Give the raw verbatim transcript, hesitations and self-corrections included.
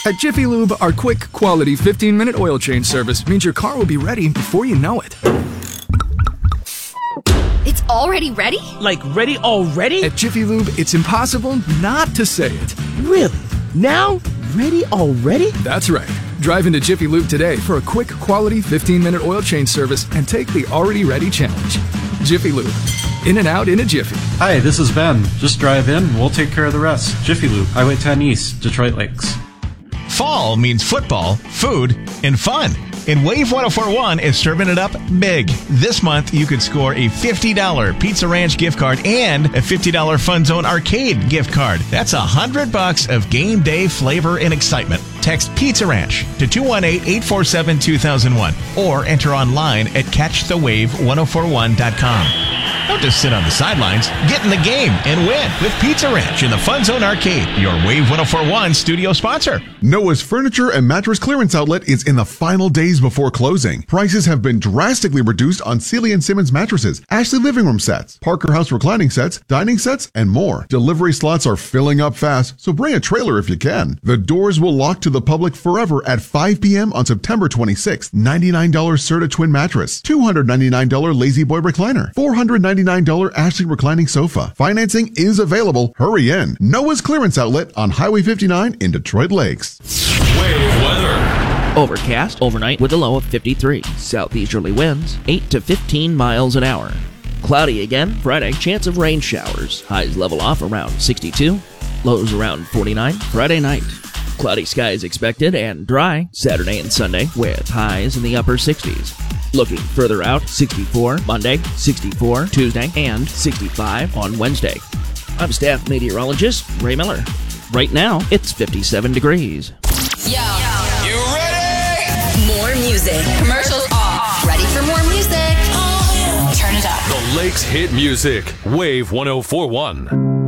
At Jiffy Lube, our quick, quality fifteen minute oil change service means your car will be ready before you know it. It's already ready? Like ready already? At Jiffy Lube, it's impossible not to say it. Really? Now? Ready already? That's right. Drive into Jiffy Lube today for a quick, quality fifteen minute oil change service and take the already ready challenge. Jiffy Lube. In and out in a jiffy. Hi, this is Ben. Just drive in, we'll take care of the rest. Jiffy Lube, Highway ten East, Detroit Lakes. Fall means football, food, and fun. And Wave one oh four point one is serving it up big. This month, you could score a fifty dollars Pizza Ranch gift card and a fifty dollars Fun Zone Arcade gift card. That's one hundred bucks of game day flavor and excitement. Text Pizza Ranch to two one eight, eight four seven, two thousand one or enter online at catch the wave one oh four one dot com. Don't just sit on the sidelines. Get in the game and win with Pizza Ranch in the Fun Zone Arcade, your Wave one oh four point one studio sponsor. Noah's Furniture and Mattress Clearance Outlet is in the final days before closing. Prices have been drastically reduced on Sealy and Simmons mattresses, Ashley living room sets, Parker House reclining sets, dining sets, and more. Delivery slots are filling up fast, so bring a trailer if you can. The doors will lock to the public forever at five p.m. on September twenty-sixth. ninety-nine dollars Serta Twin Mattress, two hundred ninety-nine dollars Lazy Boy Recliner, four hundred ninety-nine dollars Ashley Reclining Sofa. Financing is available. Hurry in. Noah's Clearance Outlet on Highway fifty-nine in Detroit Lakes. Wave weather. Overcast overnight with a low of fifty-three. Southeasterly winds eight to fifteen miles an hour. Cloudy again Friday, chance of rain showers. Highs level off around sixty-two. Lows around forty-nine Friday night. Cloudy skies expected and dry Saturday and Sunday with highs in the upper sixties. Looking further out, sixty-four Monday, sixty-four Tuesday, and sixty-five on Wednesday. I'm staff meteorologist Ray Miller. Right now, it's fifty-seven degrees. Yo. You ready? More music. Commercials off. Ready for more music? Turn it up. The Lakes hit music. Wave one oh four point one.